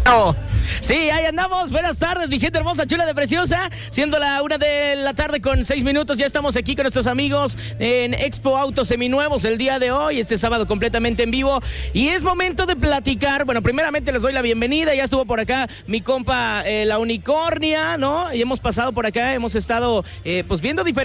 Oh. Sí, ahí andamos. Buenas tardes, mi gente hermosa, chula de preciosa. Siendo la 1:00 con 6 minutos, ya estamos aquí con nuestros amigos en Expo Autos Seminuevos el día de hoy, este sábado completamente en vivo. Y es momento de platicar. Bueno, primeramente les doy la bienvenida. Ya estuvo por acá mi compa, la Unicornia, ¿no? Y hemos pasado por acá, hemos estado pues viendo diferentes